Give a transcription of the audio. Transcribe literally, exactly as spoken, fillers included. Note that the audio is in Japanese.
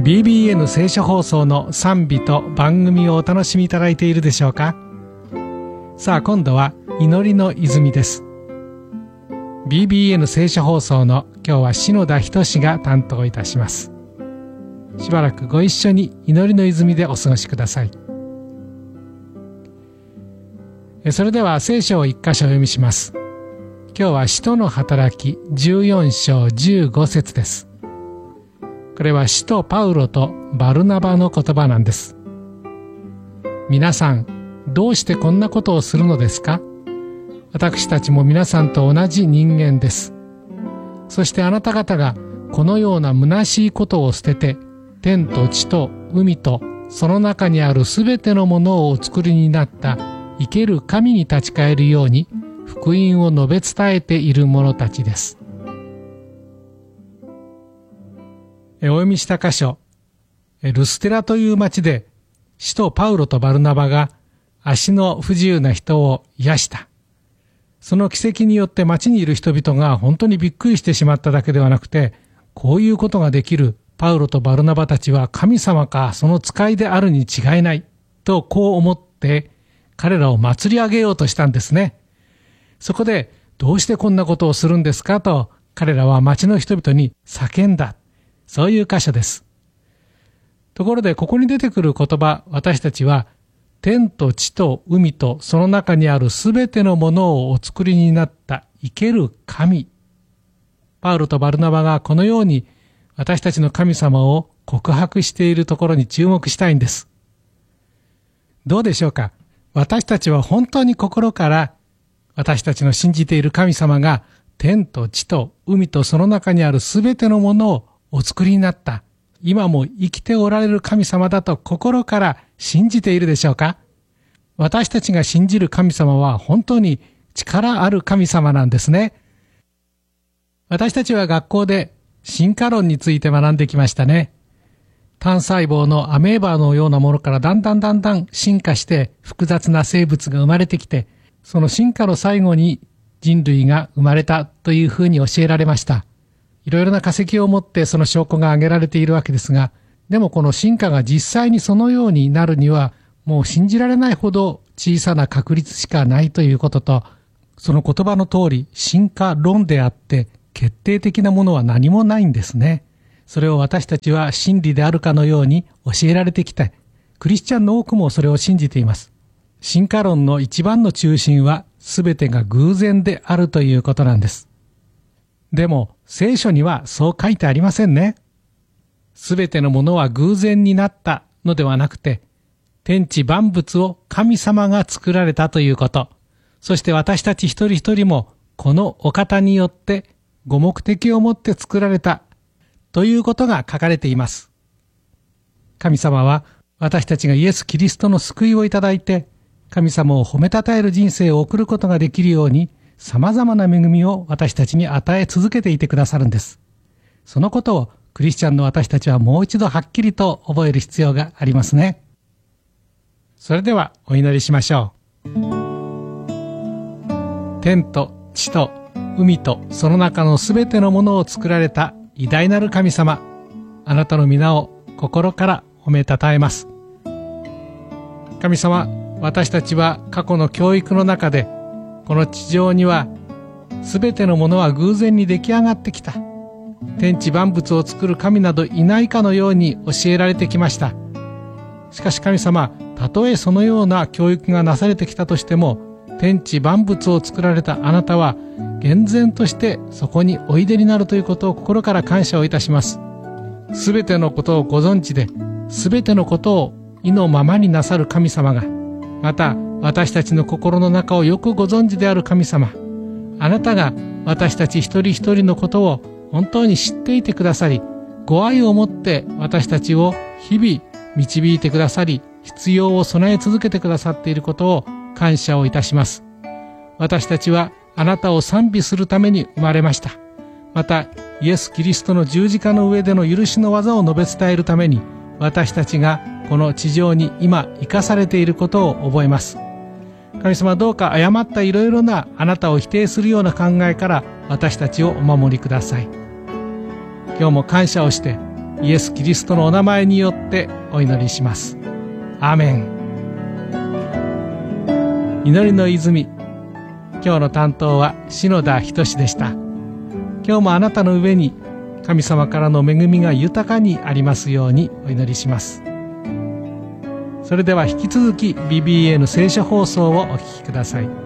ビービーエヌ 聖書放送の賛美と番組をお楽しみいただいているでしょうか。さあ今度は祈りの泉です。 ビービーエヌ 聖書放送の今日は篠田仁が担当いたします。しばらくご一緒に祈りの泉でお過ごしください。それでは聖書を一箇所お読みします。今日は使徒の働きじゅうよん章じゅうご節です。これは使徒パウロとバルナバの言葉なんです。皆さん、どうしてこんなことをするのですか？私たちも皆さんと同じ人間です。そしてあなた方がこのような虚しいことを捨てて、天と地と海とその中にあるすべてのものをお作りになった生ける神に立ち返るように福音を述べ伝えている者たちです。お読みした箇所、ルステラという町で使徒パウロとバルナバが足の不自由な人を癒した。その奇跡によって町にいる人々が本当にびっくりしてしまっただけではなくて、こういうことができるパウロとバルナバたちは神様かその使いであるに違いないとこう思って彼らを祭り上げようとしたんですね。そこでどうしてこんなことをするんですかと彼らは町の人々に叫んだ。そういう箇所です。ところでここに出てくる言葉、私たちは天と地と海とその中にあるすべてのものをお作りになった生ける神。パウロとバルナバがこのように私たちの神様を告白しているところに注目したいんです。どうでしょうか。私たちは本当に心から私たちの信じている神様が天と地と海とその中にあるすべてのものをお作りになった、今も生きておられる神様だと心から信じているでしょうか。私たちが信じる神様は本当に力ある神様なんですね。私たちは学校で進化論について学んできましたね。単細胞のアメーバのようなものからだんだんだんだん進化して複雑な生物が生まれてきて、その進化の最後に人類が生まれたというふうに教えられました。いろいろな化石を持ってその証拠が挙げられているわけですが、でもこの進化が実際にそのようになるには、もう信じられないほど小さな確率しかないということと、その言葉の通り進化論であって決定的なものは何もないんですね。それを私たちは真理であるかのように教えられてきて、クリスチャンの多くもそれを信じています。進化論の一番の中心は全てが偶然であるということなんです。でも聖書にはそう書いてありませんね。すべてのものは偶然になったのではなくて、天地万物を神様が作られたということ、そして私たち一人一人もこのお方によってご目的を持って作られたということが書かれています。神様は私たちがイエス・キリストの救いをいただいて、神様を褒めたたえる人生を送ることができるように、様々な恵みを私たちに与え続けていてくださるんです。そのことをクリスチャンの私たちはもう一度はっきりと覚える必要がありますね。それではお祈りしましょう。天と地と海とその中のすべてのものを作られた偉大なる神様、あなたの皆を心から褒めたたえます。神様、私たちは過去の教育の中でこの地上にはすべてのものは偶然に出来上がってきた。天地万物を作る神などいないかのように教えられてきました。しかし神様、たとえそのような教育がなされてきたとしても、天地万物を作られたあなたは厳然としてそこにおいでになるということを心から感謝をいたします。すべてのことをご存知で、すべてのことを意のままになさる神様が、また私たちの心の中をよくご存知である神様、あなたが私たち一人一人のことを本当に知っていてくださり、ご愛を持って私たちを日々導いてくださり、必要を備え続けてくださっていることを感謝をいたします。私たちはあなたを賛美するために生まれました。またイエス・キリストの十字架の上での許しの技を述べ伝えるために、私たちがこの地上に今生かされていることを覚えます。神様、どうか誤ったいろいろなあなたを否定するような考えから私たちをお守りください。今日も感謝をして、 イエス・キリストのお名前によってお祈りします。アーメン。祈りの泉。今日の担当は篠田仁でした。今日もあなたの上に神様からの恵みが豊かにありますようにお祈りします。それでは引き続き ビービーエー の聖書放送をお聞きください。